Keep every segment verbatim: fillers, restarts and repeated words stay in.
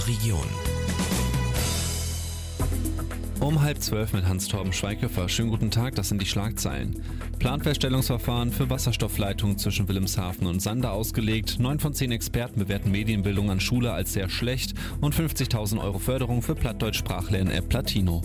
der Region. Um halb zwölf mit Hans-Torben Schweighöfer. Schönen guten Tag, das sind die Schlagzeilen. Planfeststellungsverfahren für Wasserstoffleitungen zwischen Wilhelmshaven und Sande ausgelegt. Neun von zehn Experten bewerten Medienbildung an Schule als sehr schlecht und fünfzigtausend Euro Förderung für Plattdeutsch-Sprachlern-App Platino.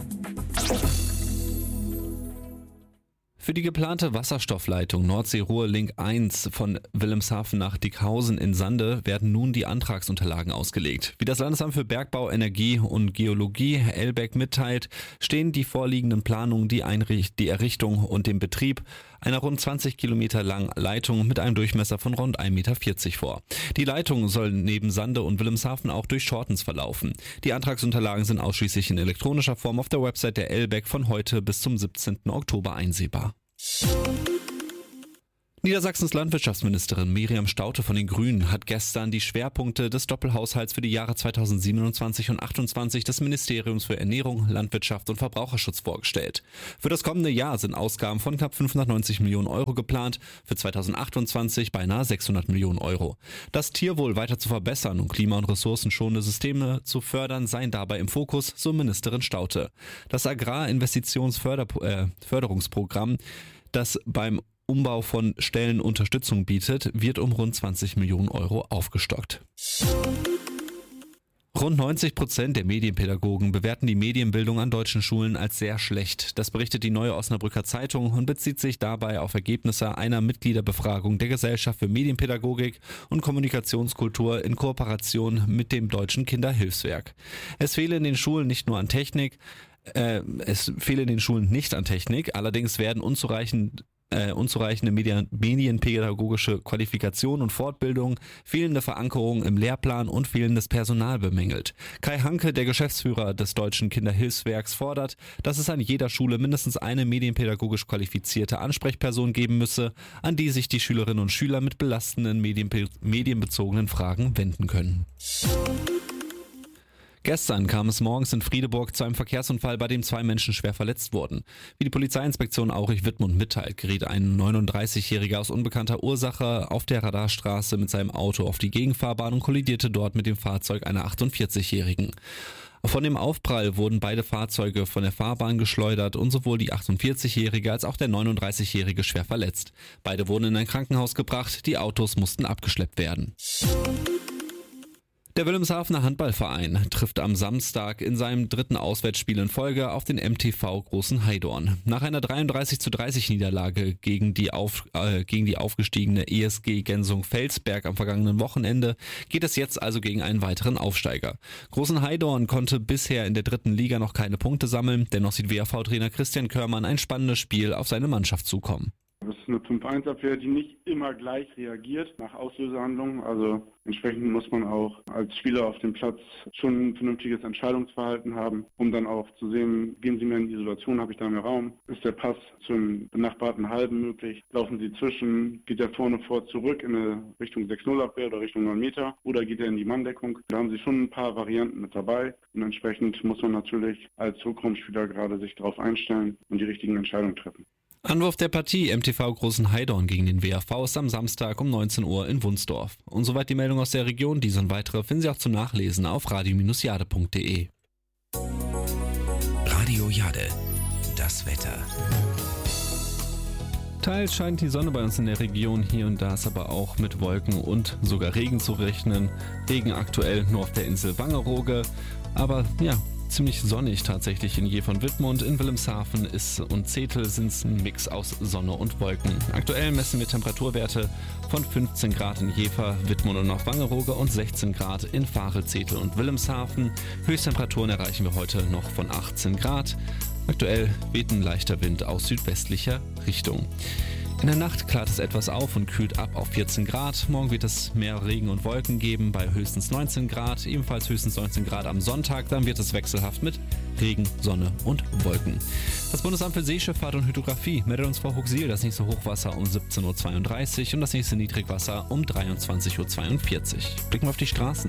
Für die geplante Wasserstoffleitung Nordsee-Ruhr-Link eins von Wilhelmshaven nach Dickhausen in Sande werden nun die Antragsunterlagen ausgelegt. Wie das Landesamt für Bergbau, Energie und Geologie ELBEG mitteilt, stehen die vorliegenden Planungen die, Einricht- die Errichtung und den Betrieb einer rund zwanzig Kilometer langen Leitung mit einem Durchmesser von rund ein Meter vierzig vor. Die Leitung soll neben Sande und Wilhelmshaven auch durch Schortens verlaufen. Die Antragsunterlagen sind ausschließlich in elektronischer Form auf der Website der ELBEG von heute bis zum siebzehnten Oktober einsehbar. Niedersachsens Landwirtschaftsministerin Miriam Staudte von den Grünen hat gestern die Schwerpunkte des Doppelhaushalts für die Jahre zweitausendsiebenundzwanzig und achtundzwanzig des Ministeriums für Ernährung, Landwirtschaft und Verbraucherschutz vorgestellt. Für das kommende Jahr sind Ausgaben von knapp fünfhundertneunzig Millionen Euro geplant, für zweitausendachtundzwanzig beinahe sechshundert Millionen Euro. Das Tierwohl weiter zu verbessern und klima- und ressourcenschonende Systeme zu fördern, seien dabei im Fokus, so Ministerin Staudte. Das Agrarinvestitionsförderungsprogramm, das beim Umbau von Stellen Unterstützung bietet, wird um rund zwanzig Millionen Euro aufgestockt. Rund neunzig Prozent der Medienpädagogen bewerten die Medienbildung an deutschen Schulen als sehr schlecht. Das berichtet die Neue Osnabrücker Zeitung und bezieht sich dabei auf Ergebnisse einer Mitgliederbefragung der Gesellschaft für Medienpädagogik und Kommunikationskultur in Kooperation mit dem Deutschen Kinderhilfswerk. Es fehle in den Schulen nicht nur an Technik, äh, es fehle in den Schulen nicht an Technik, allerdings werden unzureichend Äh, unzureichende Medien, medienpädagogische Qualifikation und Fortbildung, fehlende Verankerung im Lehrplan und fehlendes Personal bemängelt. Kai Hanke, der Geschäftsführer des Deutschen Kinderhilfswerks, fordert, dass es an jeder Schule mindestens eine medienpädagogisch qualifizierte Ansprechperson geben müsse, an die sich die Schülerinnen und Schüler mit belastenden medienbe- medienbezogenen Fragen wenden können. Gestern kam es morgens in Friedeburg zu einem Verkehrsunfall, bei dem zwei Menschen schwer verletzt wurden. Wie die Polizeiinspektion Aurich-Wittmund mitteilt, geriet ein neununddreißigjähriger aus unbekannter Ursache auf der Radarstraße mit seinem Auto auf die Gegenfahrbahn und kollidierte dort mit dem Fahrzeug einer achtundvierzigjährigen. Von dem Aufprall wurden beide Fahrzeuge von der Fahrbahn geschleudert und sowohl die achtundvierzigjährige als auch der neununddreißigjährige schwer verletzt. Beide wurden in ein Krankenhaus gebracht, die Autos mussten abgeschleppt werden. Der Wilhelmshavener Handballverein trifft am Samstag in seinem dritten Auswärtsspiel in Folge auf den M T V Großen Heidorn. Nach einer dreiunddreißig zu dreißig Niederlage gegen die, auf, äh, gegen die aufgestiegene E S G Gensung-Felsberg am vergangenen Wochenende geht es jetzt also gegen einen weiteren Aufsteiger. Großen Heidorn konnte bisher in der dritten Liga noch keine Punkte sammeln, dennoch sieht W H V-Trainer Christian Körmann ein spannendes Spiel auf seine Mannschaft zukommen. Das ist eine fünf eins Abwehr, die nicht immer gleich reagiert nach Auslösehandlungen. Also entsprechend muss man auch als Spieler auf dem Platz schon ein vernünftiges Entscheidungsverhalten haben, um dann auch zu sehen, gehen sie mir in Isolation, habe ich da mehr Raum? Ist der Pass zum benachbarten Halben möglich? Laufen sie zwischen? Geht er vorne vor zurück in eine Richtung sechs null Abwehr oder Richtung neun Meter? Oder geht er in die Manndeckung? Da haben sie schon ein paar Varianten mit dabei. Und entsprechend muss man natürlich als Rückraumspieler gerade sich darauf einstellen und die richtigen Entscheidungen treffen. Anwurf der Partie M T V Großen Heidorn gegen den W H V ist am Samstag um neunzehn Uhr in Wunsdorf. Und soweit die Meldung aus der Region. Diese und weitere finden Sie auch zum Nachlesen auf radio Bindestrich jade punkt de. Radio Jade, das Wetter. Teils scheint die Sonne bei uns in der Region, hier und da ist aber auch mit Wolken und sogar Regen zu rechnen. Regen aktuell nur auf der Insel Wangerooge, aber ja, ziemlich sonnig tatsächlich in Je von Wittmund. In Wilhelmshaven ist und Zetel sind es ein Mix aus Sonne und Wolken. Aktuell messen wir Temperaturwerte von fünfzehn Grad in Jever, Wittmund und auf Wangerooge und sechzehn Grad in Fahre, Zetel und Wilhelmshaven. Höchsttemperaturen erreichen wir heute noch von achtzehn Grad. Aktuell weht ein leichter Wind aus südwestlicher Richtung. In der Nacht klart es etwas auf und kühlt ab auf vierzehn Grad. Morgen wird es mehr Regen und Wolken geben bei höchstens neunzehn Grad. Ebenfalls höchstens neunzehn Grad am Sonntag. Dann wird es wechselhaft mit Regen, Sonne und Wolken. Das Bundesamt für Seeschifffahrt und Hydrographie meldet uns vor Huxil das nächste Hochwasser um siebzehn Uhr zweiunddreißig und das nächste Niedrigwasser um dreiundzwanzig Uhr zweiundvierzig. Blicken wir auf die Straßen.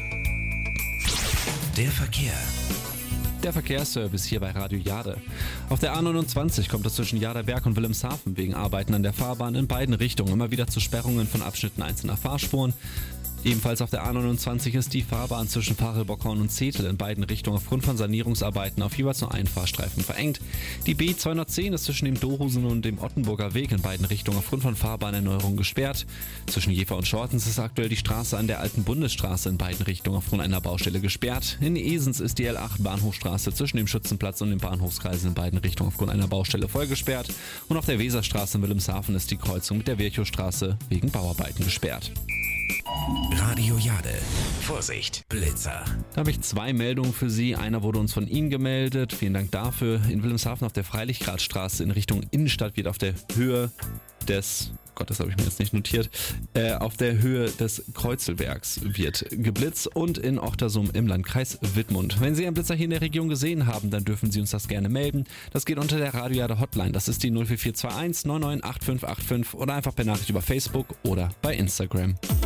Der Verkehr. Der Verkehrsservice hier bei Radio Jade. Auf der A neunundzwanzig kommt es zwischen Jaderberg und Wilhelmshaven wegen Arbeiten an der Fahrbahn in beiden Richtungen immer wieder zu Sperrungen von Abschnitten einzelner Fahrspuren. Ebenfalls auf der A neunundzwanzig ist die Fahrbahn zwischen Fachelbockhorn und Zetel in beiden Richtungen aufgrund von Sanierungsarbeiten auf jeweils nur einen Fahrstreifen verengt. Die B zweihundertzehn ist zwischen dem Dohusen und dem Ottenburger Weg in beiden Richtungen aufgrund von Fahrbahnerneuerung gesperrt. Zwischen Jever und Schortens ist aktuell die Straße an der alten Bundesstraße in beiden Richtungen aufgrund einer Baustelle gesperrt. In Esens ist die L acht Bahnhofstraße zwischen dem Schützenplatz und den Bahnhofskreisen in beiden Richtungen aufgrund einer Baustelle voll gesperrt. Und auf der Weserstraße in Wilhelmshaven ist die Kreuzung mit der Virchowstraße wegen Bauarbeiten gesperrt. Radio Jade. Vorsicht, Blitzer. Da habe ich zwei Meldungen für Sie. Einer wurde uns von Ihnen gemeldet. Vielen Dank dafür. In Wilhelmshaven auf der Freilichtgradstraße in Richtung Innenstadt wird auf der Höhe des, Gott, das habe ich mir jetzt nicht notiert, äh, auf der Höhe des Kreuzelwerks wird geblitzt und in Ochtersum im Landkreis Wittmund. Wenn Sie einen Blitzer hier in der Region gesehen haben, dann dürfen Sie uns das gerne melden. Das geht unter der Radio Jade Hotline. Das ist die null vier vier zwei eins neun neun acht fünf acht fünf oder einfach per Nachricht über Facebook oder bei Instagram.